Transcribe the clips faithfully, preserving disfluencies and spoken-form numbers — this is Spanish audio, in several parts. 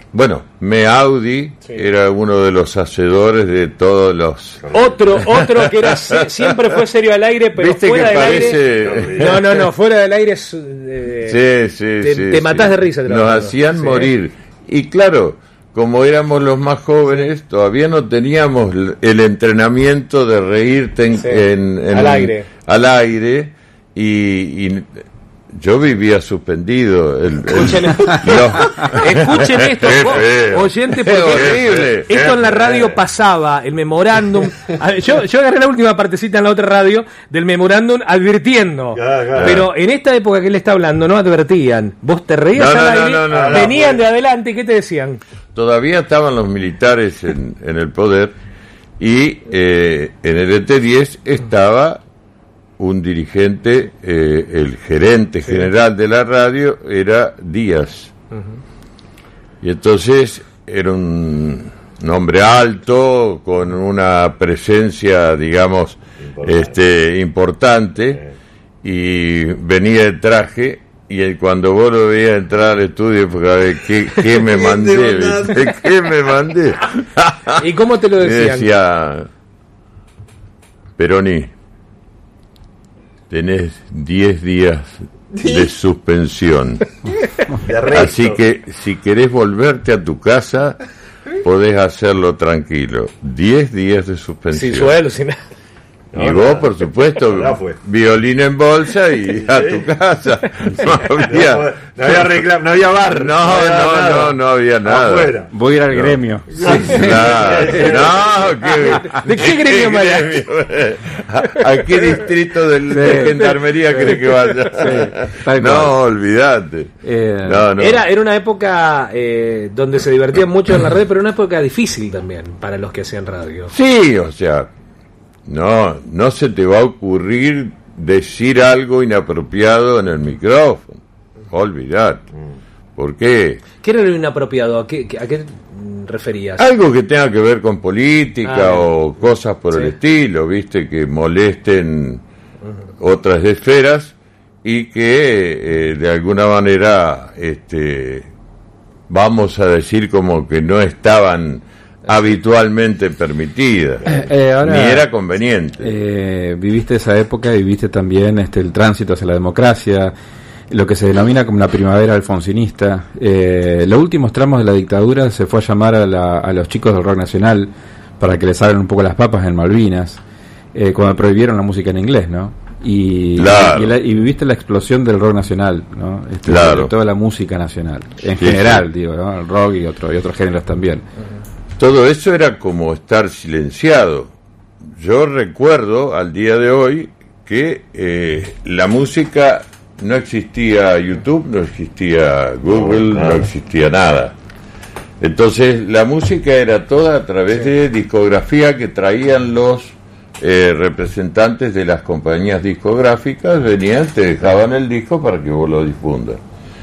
Bueno, Meaudi sí. era uno de los hacedores de todos los... Otro, otro que era siempre fue serio al aire, pero ¿viste fuera que del parece... aire... No, no, no, fuera del aire es, eh, sí, sí, te, sí, te matás sí. de risa. Nos hacían sí. morir. Y claro, como éramos los más jóvenes, todavía no teníamos el entrenamiento de reírte en, sí. en, en, al aire. Al aire y... y yo vivía suspendido. El, escuchen, el, los, escuchen esto, oyente, porque horrible. Esto en la radio pasaba, el memorándum. Yo, yo agarré la última partecita en la otra radio del memorándum advirtiendo. Claro, claro. Pero en esta época que él está hablando, no advertían. Vos te reías no, no, al aire, no, no, no, venían no, de adelante, ¿y qué te decían? Todavía estaban los militares en, en el poder y eh, en el E T diez estaba un dirigente, eh, el gerente sí. general de la radio era Díaz. Uh-huh. Y entonces era un, un hombre alto, con una presencia, digamos, importante, este, importante sí. y venía de traje, y él, cuando vos lo veías entrar al estudio, porque a ver, ¿qué, qué me mandé? ¿Viste? ¿Qué me mandé? ¿Y cómo te lo decían? Y decía, Peroni, tenés diez días de suspensión. Así que si querés volverte a tu casa, podés hacerlo tranquilo. diez días de suspensión. Sin suelo, sin nada. Y no, vos, no, por supuesto, no, violín en bolsa y a tu casa. No había, no, no había reclamo, no había bar. No, no, no, no, no había nada. Afuera. Voy a ir al no. gremio. Sí, claro. No, ¿qué, ¿de qué gremio vaya? ¿A, ¿A qué distrito del, sí, de gendarmería crees que vaya? Sí, no, olvídate. Eh, no, no. Era, era una época eh, donde se divertían mucho en la red, pero una época difícil también para los que hacían radio. Sí, o sea... No, no se te va a ocurrir decir algo inapropiado en el micrófono. Olvidate. ¿Por qué? ¿Qué era lo inapropiado? ¿A qué, a qué referías? Algo que tenga que ver con política ah, o cosas por sí. el estilo, ¿viste? Que molesten uh-huh. otras esferas y que eh, de alguna manera este, vamos a decir como que no estaban habitualmente permitida, eh, eh, ahora, ni era conveniente. Eh, viviste esa época y viviste también este, el tránsito hacia la democracia, lo que se denomina como la primavera alfonsinista. Eh, los últimos tramos de la dictadura se fue a llamar a, la, a los chicos del rock nacional para que les abran un poco las papas en Malvinas, eh, cuando prohibieron la música en inglés, ¿no? Y, claro. y, la, y viviste la explosión del rock nacional, ¿no? Este, claro. de toda la música nacional, en sí, general, sí. digo, ¿no? El rock y, otro, y otros géneros también. Uh-huh. Todo eso era como estar silenciado. Yo recuerdo al día de hoy que eh, la música, no existía YouTube, no existía Google, no existía nada. Entonces la música era toda a través de discografía que traían los eh, representantes de las compañías discográficas, venían, te dejaban el disco para que vos lo difundas.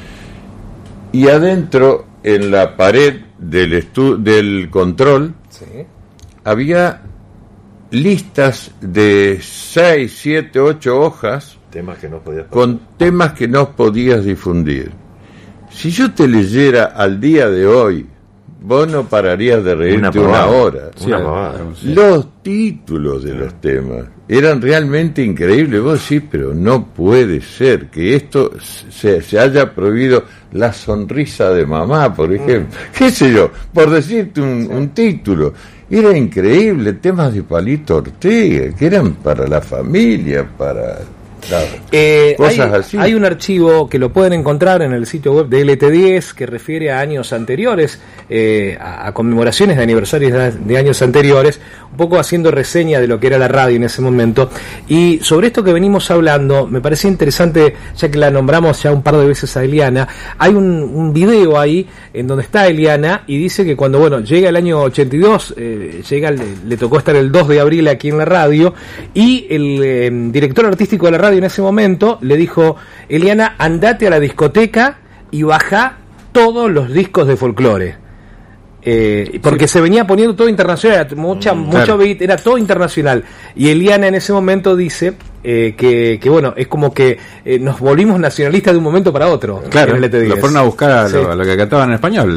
Y adentro, en la pared del estu- del control, sí. había listas de seis, siete, ocho hojas temas que no podías con temas que no podías difundir. Si yo te leyera al día de hoy, vos no pararías de reírte una, una hora. Sí, una pavada, sí. Los títulos de sí. los temas eran realmente increíbles. Vos decís, pero no puede ser que esto se, se haya prohibido. La sonrisa de mamá, por ejemplo. Mm. ¿Qué sé yo? Por decirte un, sí. un título. Era increíble. Temas de Palito Ortega, que eran para la familia, para... Claro. Eh, hay, hay un archivo que lo pueden encontrar en el sitio web de L T diez que refiere a años anteriores, eh, a, a conmemoraciones de aniversarios de, de años anteriores, un poco haciendo reseña de lo que era la radio en ese momento. Y sobre esto que venimos hablando, me parecía interesante, ya que la nombramos ya un par de veces a Eliana, hay un, un video ahí en donde está Eliana y dice que cuando bueno llega el año ochenta y dos, eh, llega le, le tocó estar el dos de abril aquí en la radio y el eh, director artístico de la radio en ese momento le dijo: Eliana, andate a la discoteca y baja todos los discos de folclore, eh, porque sí. se venía poniendo todo internacional, mucha, mm, mucho claro. beat, era todo internacional, y Eliana en ese momento dice eh, que, que bueno, es como que eh, nos volvimos nacionalistas de un momento para otro. Claro, lo fueron a buscar a, sí. lo, a lo que cantaban en español.